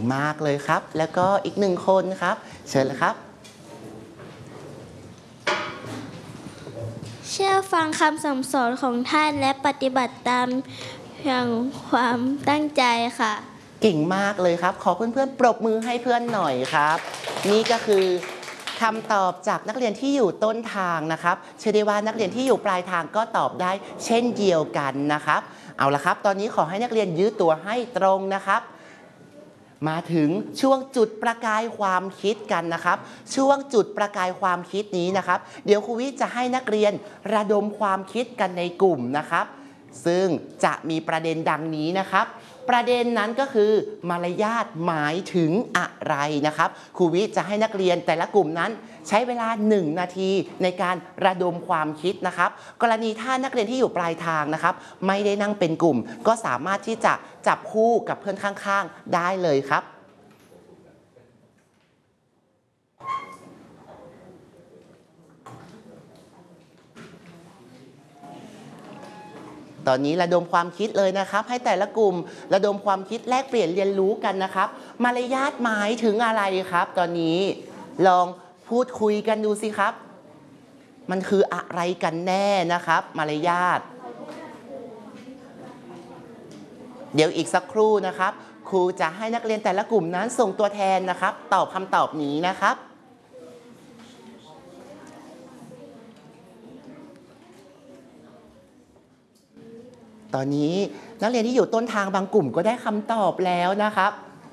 มากเลยครับแล้วก็อีกหนึ่งคนครับเชิญเลยครับเชื่อฟังคำสั่งสอนของท่านและปฏิบัติตามอย่างความตั้งใจค่ะเก่งมากเลยครับขอเพื่อนๆปรบมือให้เพื่อนหน่อยครับนี่ก็คือคำตอบจากนักเรียนที่อยู่ต้นทางนะครับเชื่อได้ว่านักเรียนที่อยู่ปลายทางก็ตอบได้เช่นเดียวกันนะครับเอาละครับตอนนี้ขอให้นักเรียนยืดตัวให้ตรงนะครับมาถึงช่วงจุดประกายความคิดกันนะครับช่วงจุดประกายความคิดนี้นะครับเดี๋ยวครูวิจะให้นักเรียนระดมความคิดกันในกลุ่มนะครับซึ่งจะมีประเด็นดังนี้นะครับประเด็นนั้นก็คือมารยาทหมายถึงอะไรนะครับครูวิจะให้นักเรียนแต่ละกลุ่มนั้นใช้เวลา1 นาทีในการระดมความคิดนะครับกรณีถ้านักเรียนที่อยู่ปลายทางนะครับไม่ได้นั่งเป็นกลุ่มก็สามารถที่จะจับคู่กับเพื่อนข้างๆได้เลยครับตอนนี้ระดมความคิดเลยนะครับให้แต่ละกลุ่มระดมความคิดแลกเปลี่ยนเรียนรู้กันนะครับมารยาทหมายถึงอะไรครับตอนนี้ลองพูดคุยกันดูสิครับมันคืออะไรกันแน่นะครับมารยาทเดี๋ยวอีกสักครู่นะครับครูจะให้นักเรียนแต่ละกลุ่มนั้นส่งตัวแทนนะครับตอบคำตอบนี้นะครับตอนนี้นักเรียนที่อยู่ต้นทางบางกลุ่มก็ได้คำตอบแล้วนะครับ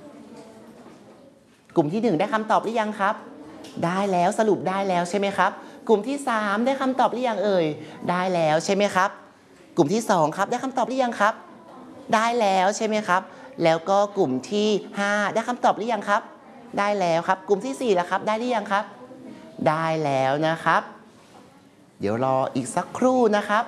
กลุ่มที่1ได้คำตอบหรือยังครับได้แล้วสรุปได้แล้วใช่ไหมครับกลุ่มที่3ได้คำตอบหรือยังเอ่ยได้แล้วใช่ไหมครับกลุ่มที่2ครับได้คำตอบหรือยังครับได้แล้วใช่ไหมครับแล้วก็กลุ่มที่5ได้คำตอบหรือยังครับได้แล้วครับกลุ่มที่4ล่ะครับได้หรือยังครับได้แล้วนะครับเดี๋ยวรออีกสักครู่นะครับ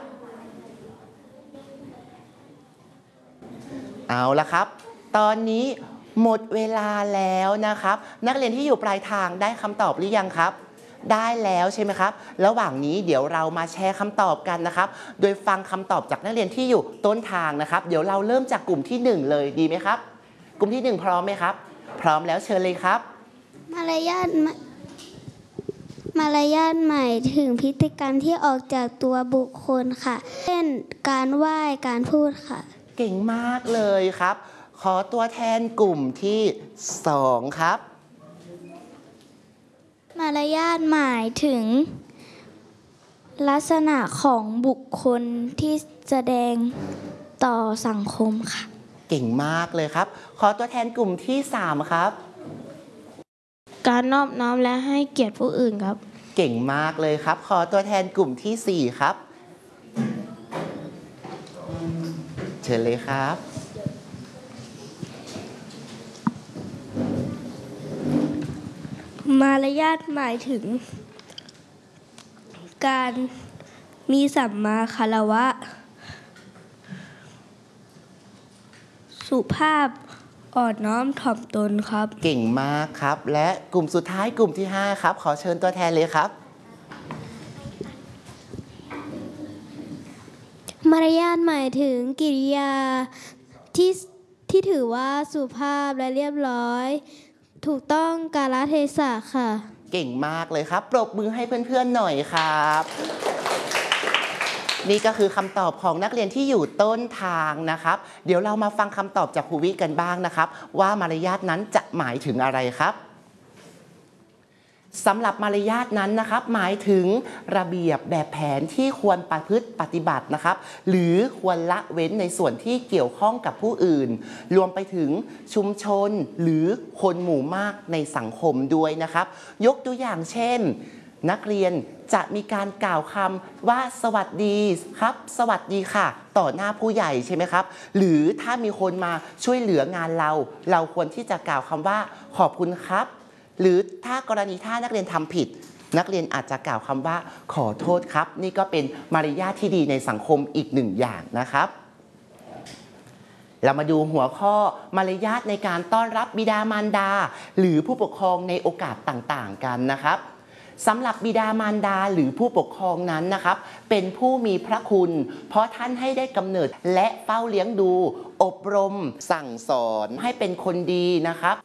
เอาละครับตอนนี้หมดเวลาแล้วนะครับนักเรียนที่อยู่ปลายทางได้คำตอบหรือยังครับได้แล้วใช่ไหมครับระหว่างนี้เดี๋ยวเรามาแชร์คำตอบกันนะครับโดยฟังคำตอบจากนักเรียนที่อยู่ต้นทางนะครับเดี๋ยวเราเริ่มจากกลุ่มที่1เลยดีไหมครับกลุ่มที่1พร้อมไหมครับพร้อมแล้วเชิญเลยครับมารยาทหมายถึงพฤติกรรมที่ออกจากตัวบุคคลค่ะเช่นการไหว้การพูดค่ะเก่งมากเลยครับขอตัวแทนกลุ่มที่2ครับมารยาทหมายถึงลักษณะของบุคคลที่แสดงต่อสังคมค่ะเก่งมากเลยครับขอตัวแทนกลุ่มที่3ครับการนอบน้อมและให้เกียรติผู้อื่นครับเก่งมากเลยครับขอตัวแทนกลุ่มที่4ครับเชิญเลยครับมารยาทหมายถึงการมีสัมมาคารวะสุภาพอ่อนน้อมถ่อมตนครับเก่งมากครับและกลุ่มสุดท้ายกลุ่มที่5ครับขอเชิญตัวแทนเลยครับมารยาทหมายถึงกิริยาที่ถือว่าสุภาพและเรียบร้อยถูกต้องกาลเทศะค่ะเก่งมากเลยครับปรบมือให้เพื่อนๆหน่อยครับนี่ก็คือคำตอบของนักเรียนที่อยู่ต้นทางนะครับเดี๋ยวเรามาฟังคำตอบจากครูวิกันบ้างนะครับว่ามารยาทนั้นจะหมายถึงอะไรครับสำหรับมารยาทนั้นนะครับหมายถึงระเบียบแบบแผนที่ควรประพฤติปฏิบัตินะครับหรือควรละเว้นในส่วนที่เกี่ยวข้องกับผู้อื่นรวมไปถึงชุมชนหรือคนหมู่มากในสังคมด้วยนะครับยกตัวอย่างเช่นนักเรียนจะมีการกล่าวคำว่าสวัสดีครับสวัสดีค่ะต่อหน้าผู้ใหญ่ใช่ไหมครับหรือถ้ามีคนมาช่วยเหลืองานเราควรที่จะกล่าวคำว่าขอบคุณครับหรือถ้ากรณีถ้านักเรียนทำผิดนักเรียนอาจจะกล่าวคำว่าขอโทษครับนี่ก็เป็นมารยาทที่ดีในสังคมอีก1อย่างนะครับเรามาดูหัวข้อมารยาทในการต้อนรับบิดามารดาหรือผู้ปกครองในโอกาสต่างๆกันนะครับสำหรับบิดามารดาหรือผู้ปกครองนั้นนะครับเป็นผู้มีพระคุณเพราะท่านให้ได้กำเนิดและเฝ้าเลี้ยงดูอบรมสั่งสอนให้เป็นคนดีนะครับ